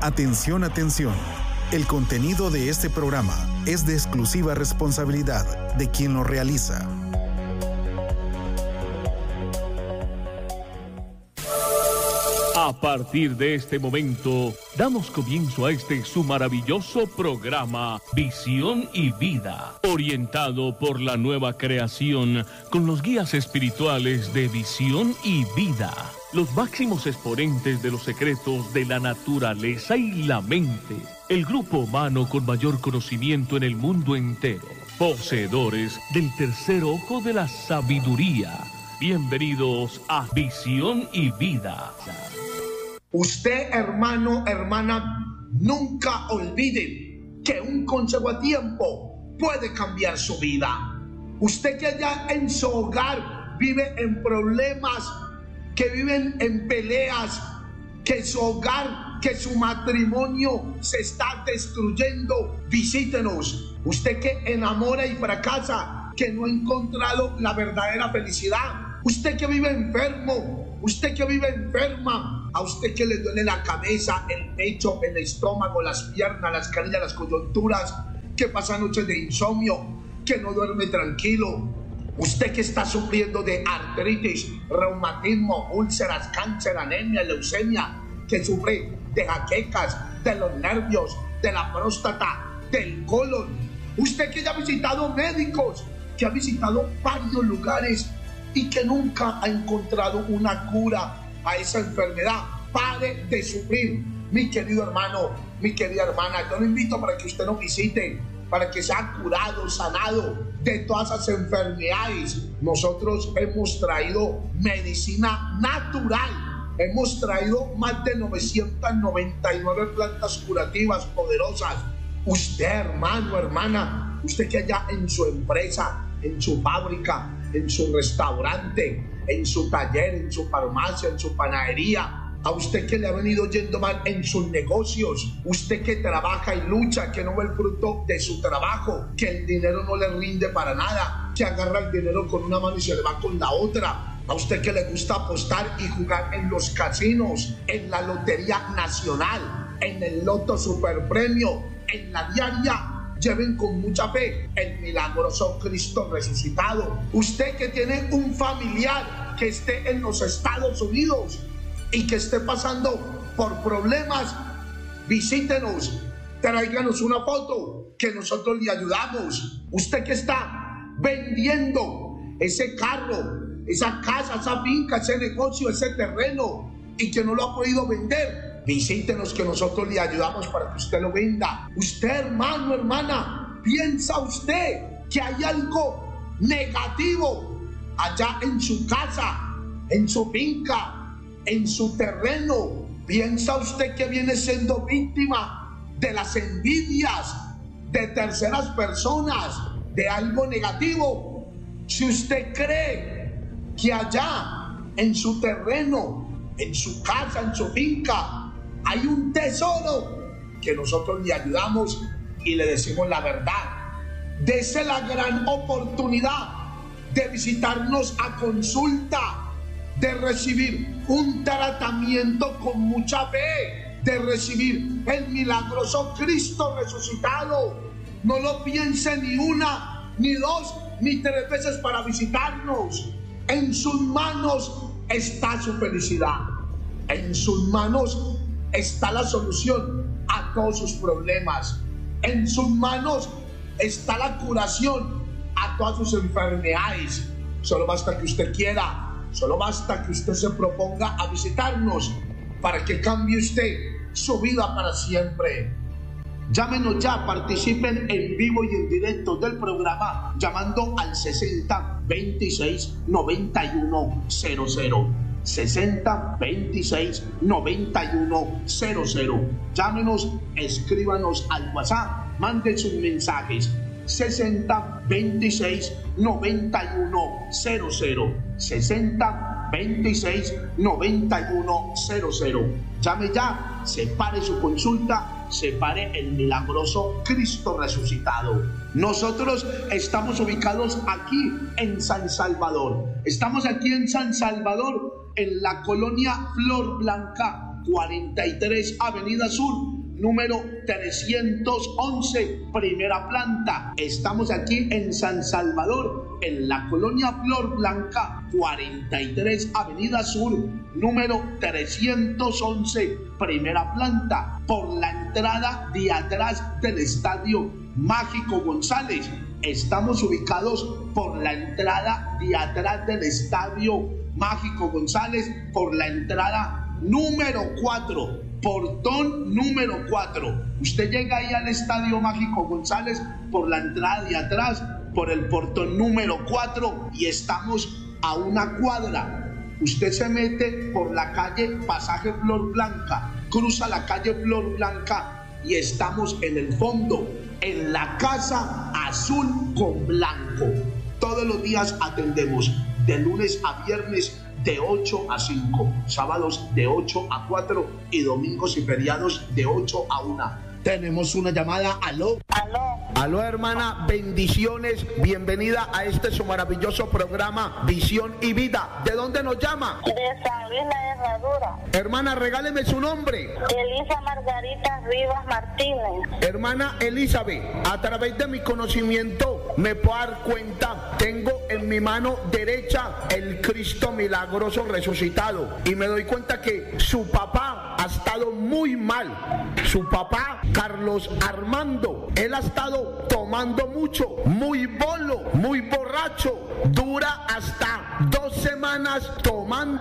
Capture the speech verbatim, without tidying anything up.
Atención, atención. El contenido de este programa es de exclusiva responsabilidad de quien lo realiza. A partir de este momento, damos comienzo a este su maravilloso programa, Visión y Vida, orientado por la nueva creación con los guías espirituales de Visión y Vida, los máximos exponentes de los secretos de la naturaleza y la mente, el grupo humano con mayor conocimiento en el mundo entero, poseedores del tercer ojo de la sabiduría. Bienvenidos a Visión y Vida. Usted, hermano, hermana, nunca olvide que un consejo a tiempo puede cambiar su vida. Usted que allá en su hogar vive en problemas, que viven en peleas, que su hogar, que su matrimonio se está destruyendo, visítenos. Usted que enamora y fracasa, que no ha encontrado la verdadera felicidad. Usted que vive enfermo, usted que vive enferma, a usted que le duele la cabeza, el pecho, el estómago, las piernas, las canillas, las coyunturas, que pasa noches de insomnio, que no duerme tranquilo. Usted que está sufriendo de artritis, reumatismo, úlceras, cáncer, anemia, leucemia, que sufre de jaquecas, de los nervios, de la próstata, del colon. Usted que ya ha visitado médicos, que ha visitado varios lugares y que nunca ha encontrado una cura a esa enfermedad. Pare de sufrir, mi querido hermano, mi querida hermana. Yo lo invito para que usted nos visite, para que sea curado, sanado de todas esas enfermedades. Nosotros hemos traído medicina natural. Hemos traído más de novecientas noventa y nueve plantas curativas poderosas. Usted, hermano, hermana, usted que allá en su empresa, en su fábrica, en su restaurante, en su taller, en su farmacia, en su panadería, a usted que le ha venido yendo mal en sus negocios, usted que trabaja y lucha, que no ve el fruto de su trabajo, que el dinero no le rinde para nada, que agarra el dinero con una mano y se le va con la otra, a usted que le gusta apostar y jugar en los casinos, en la Lotería Nacional, en el Loto Superpremio, en la diaria. Lleven con mucha fe el milagroso Cristo resucitado. Usted que tiene un familiar que esté en los Estados Unidos y que esté pasando por problemas, visítenos, tráiganos una foto que nosotros le ayudamos. Usted que está vendiendo ese carro, esa casa, esa finca, ese negocio, ese terreno y que no lo ha podido vender, visítenos que nosotros le ayudamos para que usted lo venda. Usted, hermano, hermana, ¿piensa usted que hay algo negativo allá en su casa, en su finca, en su terreno? ¿Piensa usted que viene siendo víctima de las envidias de terceras personas, de algo negativo? Si usted cree que allá en su terreno, en su casa, en su finca, hay un tesoro, que nosotros le ayudamos y le decimos la verdad. Dese la gran oportunidad de visitarnos a consulta, de recibir un tratamiento con mucha fe, de recibir el milagroso Cristo resucitado. No lo piense ni una, ni dos, ni tres veces para visitarnos. En sus manos está su felicidad. En sus manos está la solución a todos sus problemas. En sus manos está la curación a todas sus enfermedades. Solo basta que usted quiera, solo basta que usted se proponga a visitarnos para que cambie usted su vida para siempre. Llámenos ya, participen en vivo y en directo del programa llamando al sesenta veintiséis noventa y uno cero cero. sesenta veintiséis noventa y uno cero cero. Llámenos, escríbanos al WhatsApp, manden sus mensajes. sesenta veintiséis noventa y uno cero cero. sesenta veintiséis noventa y uno cero cero. Llame ya, separe su consulta, separe el milagroso Cristo resucitado. Nosotros estamos ubicados aquí en San Salvador. Estamos aquí en San Salvador, en la colonia Flor Blanca, cuarenta y tres Avenida Sur, número trescientos once, primera planta. Estamos aquí en San Salvador, en la colonia Flor Blanca, cuarenta y tres Avenida Sur, número trescientos once, primera planta, por la entrada de atrás del Estadio Mágico González. Estamos ubicados por la entrada de atrás del Estadio Mágico González, por la entrada número cuatro, portón número cuatro. Usted llega ahí al Estadio Mágico González por la entrada de atrás, por el portón número cuatro, y estamos a una cuadra. Usted se mete por la calle Pasaje Flor Blanca, cruza la calle Flor Blanca y estamos en el fondo, en la Casa Azul con Blanco. Todos los días atendemos de lunes a viernes de ocho a cinco, sábados de ocho a cuatro y domingos y feriados de ocho a una. Tenemos una llamada. Aló. Aló. Aló, hermana, bendiciones. Bienvenida a este su maravilloso programa Visión y Vida. ¿De dónde nos llama? De San Luis La Herradura. Hermana, regáleme su nombre. Elisa Margarita Rivas Martínez. Hermana Elizabeth, a través de mi conocimiento me puedo dar cuenta, tengo en mi mano derecha el Cristo milagroso resucitado, y me doy cuenta que su papá ha estado muy mal. Su papá, Carlos Armando, él ha estado tomando mucho, muy bolo, muy borracho, dura hasta dos semanas tomando